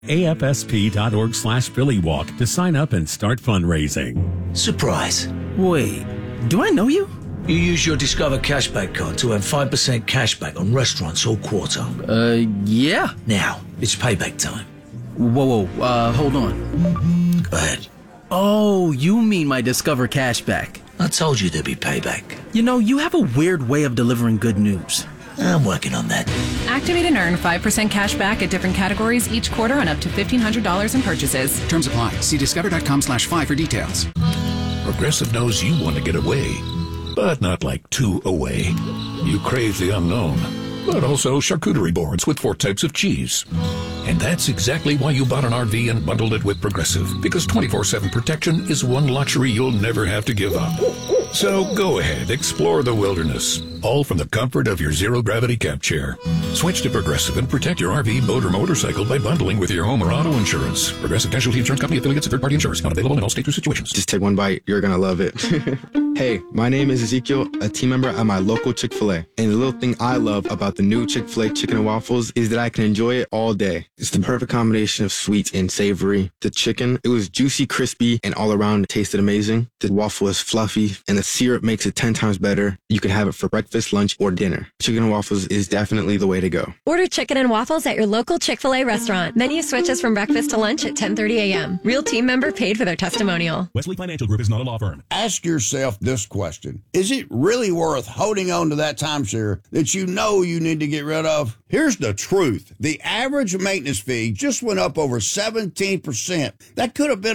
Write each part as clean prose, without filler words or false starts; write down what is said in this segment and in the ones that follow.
AFSP.org/BillyWalk to sign up and start fundraising. Surprise. Wait, do I know you? You use your Discover Cashback card to earn 5% cashback on restaurants all quarter. Yeah. Now, it's payback time. Whoa, hold on. Go ahead. Oh, you mean my Discover Cashback. I told you there'd be payback. You know, you have a weird way of delivering good news. I'm working on that. Activate and earn 5% cash back at different categories each quarter on up to $1,500 in purchases. Terms apply. See discover.com/5 for details. Progressive knows you want to get away, but not like too away. You crave the unknown, but also charcuterie boards with 4 types of cheese. And that's exactly why you bought an RV and bundled it with Progressive, because 24/7 protection is one luxury you'll never have to give up. So go ahead, explore the wilderness, all from the comfort of your zero-gravity camp chair. Switch to Progressive and protect your RV, boat, or motorcycle by bundling with your home or auto insurance. Progressive Casualty Insurance Company affiliates of third-party insurance. Not available in all states or situations. Just take one bite. You're going to love it. Hey, my name is Ezekiel, a team member at my local Chick-fil-A. And the little thing I love about the new Chick-fil-A chicken and waffles is that I can enjoy it all day. It's the perfect combination of sweet and savory. The chicken, it was juicy, crispy, and all around it tasted amazing. The waffle is fluffy, and the syrup makes it 10 times better. You can have it for breakfast, lunch, or dinner. Chicken and waffles is definitely the way to go. Order chicken and waffles at your local Chick-fil-A restaurant. Menu switches from breakfast to lunch at 10:30 a.m. Real team member paid for their testimonial. Wesley Financial Group is not a law firm. Ask yourself this question. Is it really worth holding on to that timeshare that you know you need to get rid of? Here's the truth. The average maintenance fee just went up over 17%. That could have been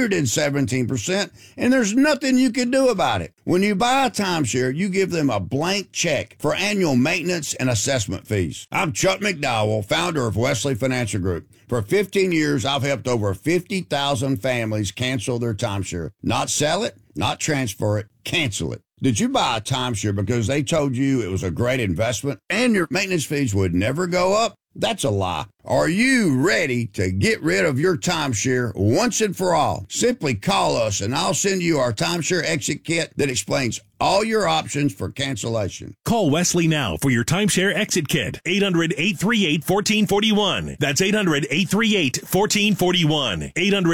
117%, and there's nothing you can do about it. When you buy a timeshare, you give them a blank check for annual maintenance and assessment fees. I'm Chuck McDowell, founder of Wesley Financial Group. For 15 years, I've helped over 50,000 families cancel their timeshare. Not sell it, not transfer it, cancel it. Did you buy a timeshare because they told you it was a great investment and your maintenance fees would never go up? That's a lie. Are you ready to get rid of your timeshare once and for all? Simply call us and I'll send you our timeshare exit kit that explains all your options for cancellation. Call Wesley now for your timeshare exit kit. 800-838-1441. That's 800-838-1441.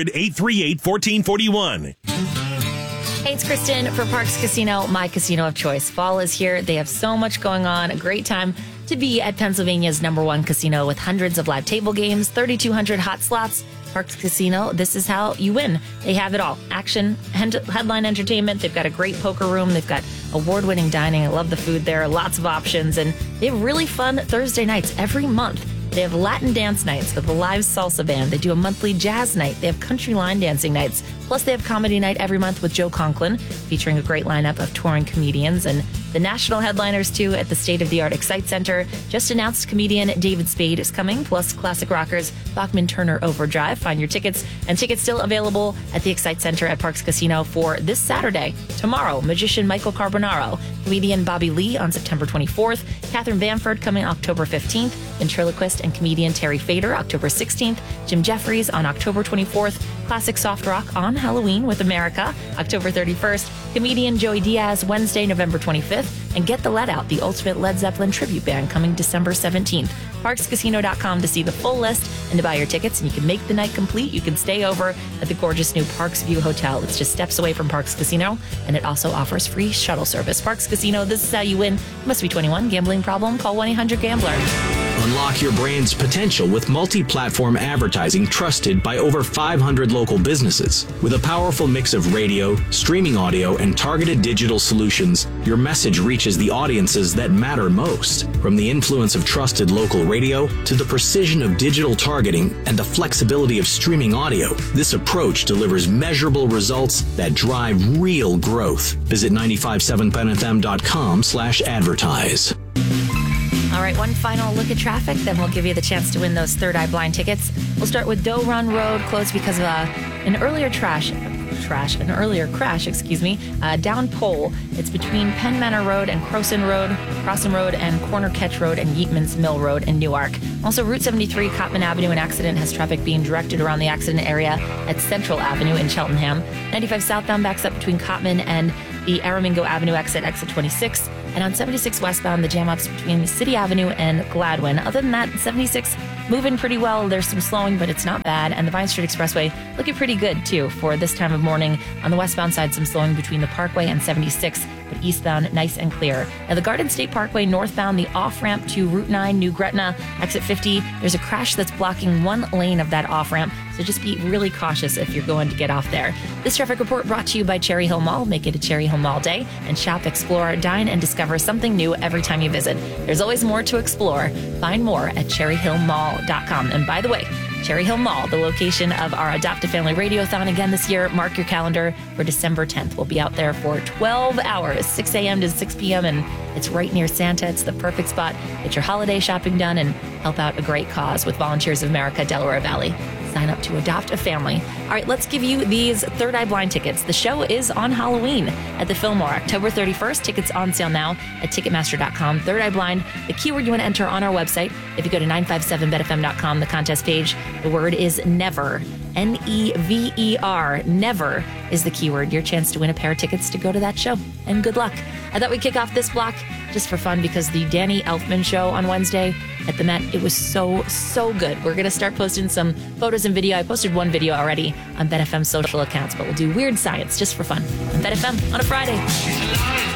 800-838-1441. Hey, it's Kristen for Parks Casino, my casino of choice. Fall is here. They have so much going on. A great time to be at Pennsylvania's #1 casino with hundreds of live table games, 3,200 hot slots. Parks Casino, this is how you win. They have it all. Action, headline entertainment. They've got a great poker room. They've got award-winning dining. I love the food there. Lots of options. And they have really fun Thursday nights every month. They have Latin dance nights with a live salsa band. They do a monthly jazz night. They have country line dancing nights. Plus, they have comedy night every month with Joe Conklin, featuring a great lineup of touring comedians. And the national headliners, too, at the state-of-the-art Excite Center. Just announced comedian David Spade is coming, plus classic rockers Bachman Turner Overdrive. Find your tickets. And tickets still available at the Excite Center at Parks Casino for this Saturday. Tomorrow, magician Michael Carbonaro, comedian Bobby Lee on September 24th, Catherine Bamford coming October 15th, ventriloquist and comedian Terry Fader October 16th, Jim Jeffries on October 24th, classic soft rock on Halloween with America October 31st, comedian Joey Diaz Wednesday, November 25th, and Get the Let Out, the ultimate Led Zeppelin tribute band, coming December 17th. ParksCasino.com to see the full list and to buy your tickets, and you can make the night complete. You can stay over at the gorgeous new Parks View Hotel. It's just steps away from Parks Casino, and it also offers free shuttle service. Parks Casino, this is how you win. You must be 21. Gambling problem? Call 1-800-GAMBLER. Unlock your brand's potential with multi-platform advertising trusted by over 500 local businesses. With a powerful mix of radio, streaming audio, and targeted digital solutions, your message reaches the audiences that matter most. From the influence of trusted local radio to the precision of digital targeting and the flexibility of streaming audio, this approach delivers measurable results that drive real growth. Visit 957penfm.com/advertise. All right, one final look at traffic, then we'll give you the chance to win those Third Eye Blind tickets. We'll start with Doe Run Road, closed because of an earlier crash, down pole. It's between Penn Manor Road and Crossan Road, and Corner Ketch Road and Yeatman's Mill Road in Newark. Also, Route 73, Cotman Avenue, an accident has traffic being directed around the accident area at Central Avenue in Cheltenham. 95 southbound backs up between Cotman and the Aramingo Avenue exit 26. And on 76 westbound, the jam-ups between City Avenue and Gladwin. Other than that, 76 moving pretty well. There's some slowing, but it's not bad. And the Vine Street Expressway looking pretty good, too, for this time of morning. On the westbound side, some slowing between the Parkway and 76, but eastbound, nice and clear. Now, the Garden State Parkway northbound, the off-ramp to Route 9, New Gretna, exit 50, there's a crash that's blocking one lane of that off-ramp, so just be really cautious if you're going to get off there. This traffic report brought to you by Cherry Hill Mall. Make it a Cherry Hill Mall day, and shop, explore, dine, and discover something new every time you visit. There's always more to explore. Find more at cherryhillmall.com. And by the way, Cherry Hill Mall, the location of our Adopt a Family Radiothon again this year. Mark your calendar for December 10th. We'll be out there for 12 hours, 6 a.m. to 6 p.m., and it's right near Santa. It's the perfect spot. Get your holiday shopping done and help out a great cause with Volunteers of America, Delaware Valley. Sign up to Adopt a Family. All right, let's give you these Third Eye Blind tickets. The show is on Halloween at the Fillmore, October 31st. Tickets on sale now at Ticketmaster.com. Third Eye Blind, the keyword you want to enter on our website. If you go to 957betfm.com, the contest page, the word is never. Never. Never is the keyword. Your chance to win a pair of tickets to go to that show. And good luck. I thought we'd kick off this block just for fun because the Danny Elfman show on Wednesday at the Met, it was so good. We're going to start posting some photos and video. I posted one video already on BetFM social accounts, but we'll do weird science just for fun on BetFM on a Friday.